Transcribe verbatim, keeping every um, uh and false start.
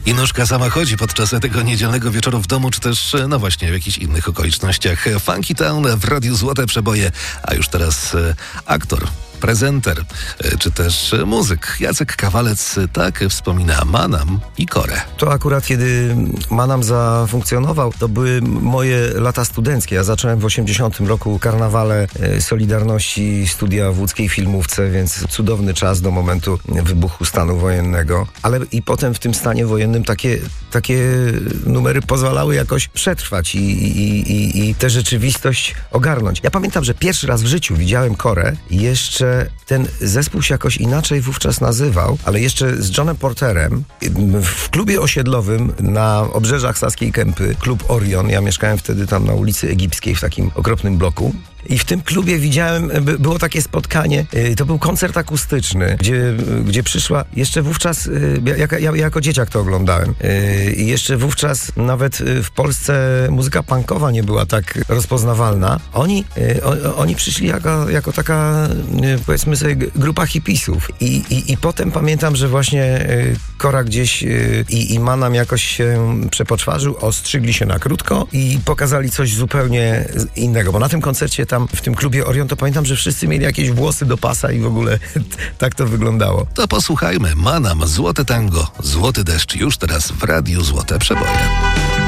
I nóżka sama chodzi podczas tego niedzielnego wieczoru w domu, czy też, no właśnie, w jakichś innych okolicznościach. Funky Town w Radiu Złote Przeboje, a już teraz e, aktor, prezenter, e, czy też e, muzyk Jacek Kawalec tak wspomina Manam i Korę. To akurat kiedy Manam zafunkcjonował, to były moje lata studenckie. Ja zacząłem w osiemdziesiątym roku karnawale e, Solidarności, studia w łódzkiej filmówce, więc cudowny czas do momentu wybuchu stanu wojennego. Ale i potem w tym stanie wojennym takie, takie numery pozwalały jakoś przetrwać i, i, i, i tę rzeczywistość ogarnąć. Ja pamiętam, że pierwszy raz w życiu widziałem Korę. Jeszcze ten zespół się jakoś inaczej wówczas nazywał, ale jeszcze z Johnem Porterem w klubie osiedlowym na obrzeżach Saskiej Kępy, klub Orion. Ja mieszkałem wtedy tam na ulicy Egipskiej w takim okropnym bloku. I w tym klubie widziałem, było takie spotkanie, to był koncert akustyczny, gdzie, gdzie przyszła, jeszcze wówczas, ja, ja jako dzieciak to oglądałem, i jeszcze wówczas nawet w Polsce muzyka punkowa nie była tak rozpoznawalna. Oni, o, oni przyszli jako, jako taka, powiedzmy sobie, grupa hipisów. I, i, i potem pamiętam, że właśnie Kora gdzieś i, i Manam jakoś się przepoczwarzył, ostrzygli się na krótko i pokazali coś zupełnie innego, bo na tym koncercie tam w tym klubie Orion to pamiętam, że wszyscy mieli jakieś włosy do pasa i w ogóle tak to wyglądało. To posłuchajmy. Manam, Złote Tango, Złoty Deszcz już teraz w Radiu Złote Przeboje.